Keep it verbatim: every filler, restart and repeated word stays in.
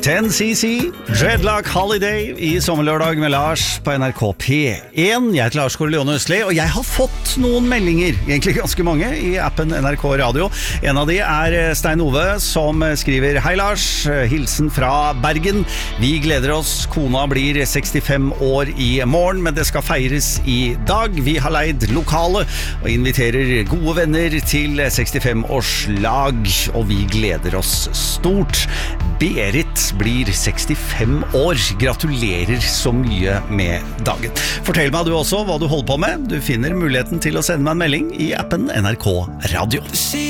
ten C C, Dreadlock Holiday i sommerlørdag med Lars på N R K P en. Jeg heter Lars Corleone Østli, og jeg har fått noen meldinger, egentlig ganske mange, i appen N R K Radio. En av de er Stein Ove, som skriver: Hei Lars, hilsen fra Bergen. Vi gleder oss, kona blir sekstifem år i morgen, men det skal feires i dag. Vi har leid lokale og inviterer gode venner til sekstifem-årslag, og vi gleder oss stort. Berit blir sekstifem år. Gratulerer så mye med dagen. Fortell meg du også hva du holder på med. Du finner muligheten til å sende meg en melding i appen N R K Radio.